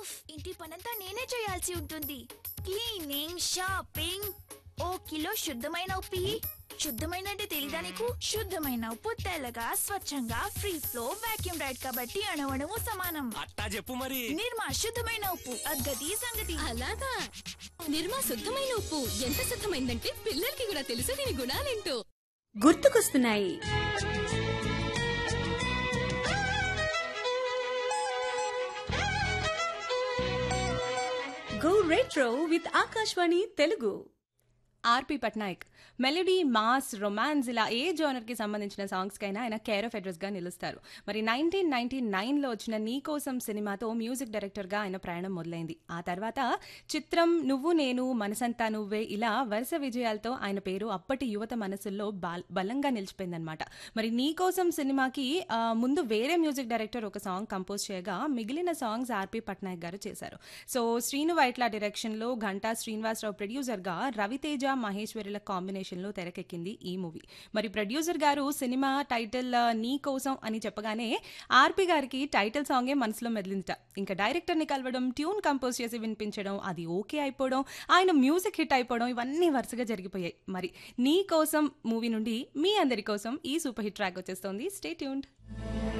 ఉఫ్, ఇంటి పనంతా నేనే చేయాల్సి ఉంటుంది. క్లీనింగ్, షాపింగ్, ఓ కిలో శుద్ధమైన ఉప్పు ఇయ్యి. శుద్ధమైన అంటే తెలీదా నీకు? శుద్ధమైన ఉప్పు తెల్లగా స్వచ్ఛంగా ఫ్రీ ఫ్లో వాక్యూమ్ రైడ్ కాబట్టి అణువణువు సమానం. అట్టా చెప్పు మరి. నిర్మా శుద్ధమైన ఉప్పు అగ్గది సంగతి. అలాగా నిర్మా శుద్ధమైన ఉప్పు ఎంత శుద్ధమైందంటే పిల్లలకి కూడా తెలుసు దీని గుణాలేంటో. గుర్తుకొస్తున్నాయి. Go retro with Akashvani Telugu. RP Patnaik melody, mass, romance ఇలా ఏ జోనర్కి సంబంధించిన సాంగ్స్కైనా ఆయన కేర్ ఆఫ్ అడ్రస్గా నిలుస్తారు. మరి 1999లో వచ్చిన నీకోసం సినిమాతో మ్యూజిక్ డైరెక్టర్గా ఆయన ప్రయాణం మొదలైంది. ఆ తర్వాత చిత్రం, నువ్వు నేను, మనసంతా నువ్వే ఇలా వరుస విజయాలతో ఆయన పేరు అప్పటి యువత మనసుల్లో బలంగా నిలిచిపోయిందనమాట. మరి నీకోసం సినిమాకి ముందు వేరే మ్యూజిక్ డైరెక్టర్ ఒక సాంగ్ కంపోజ్ చేయగా మిగిలిన సాంగ్స్ ఆర్పి పట్నాయక్ గారు చేశారు. సో శ్రీను వైట్ల డైరెక్షన్లో ఘంటా శ్రీనివాసరావు ప్రొడ్యూసర్గా, రవితేజ మహేశ్వరుల కాంబినేషన్లో తెరకెక్కింది ఈ మూవీ. మరి ప్రొడ్యూసర్ గారు సినిమా టైటిల్ నీ కోసం అని చెప్పగానే ఆర్పి గారికి టైటిల్ సాంగే మనసులో మెదిలింట. ఇంకా డైరెక్టర్ని కలవడం, ట్యూన్ కంపోజ్ చేసి వినిపించడం, అది ఓకే అయిపోవడం, ఆయన మ్యూజిక్ హిట్ అయిపోవడం, ఇవన్నీ వరుసగా జరిగిపోయాయి. మరి నీ కోసం మూవీ నుండి మీ అందరి కోసం ఈ సూపర్ హిట్ ట్రాక్ వచ్చేస్తోంది. Stay tuned.